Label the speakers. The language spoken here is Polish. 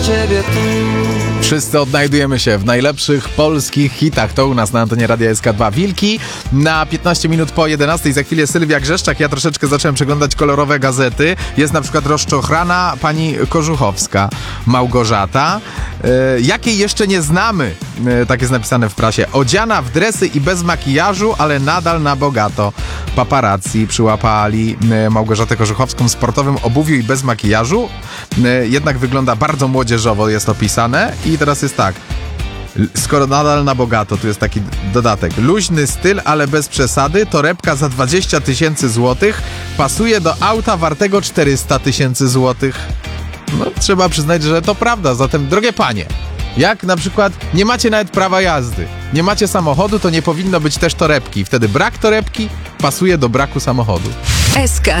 Speaker 1: ciebie tu.
Speaker 2: Wszyscy odnajdujemy się w najlepszych polskich hitach. To u nas na antenie Radia SK2 Wilki. Na 15 minut po 11 za chwilę Sylwia Grzeszczak. Ja troszeczkę zacząłem przeglądać kolorowe gazety. Jest na przykład rozczochrana pani Kożuchowska, Małgorzata. Jakiej jeszcze nie znamy, tak jest napisane w prasie. Odziana w dresy i bez makijażu, ale nadal na bogato. Paparazzi przyłapali Małgorzatę Kożuchowską w sportowym obuwiu i bez makijażu. Jednak wygląda bardzo młodzieżowo, jest opisane. I teraz jest tak. Skoro nadal na bogato, tu jest taki dodatek. Luźny styl, ale bez przesady. Torebka za 20 000 złotych. Pasuje do auta wartego 400 000 złotych. No, trzeba przyznać, że to prawda. Zatem, drogie panie, jak na przykład nie macie nawet prawa jazdy, nie macie samochodu, to nie powinno być też torebki. Wtedy brak torebki pasuje do braku samochodu.
Speaker 3: SK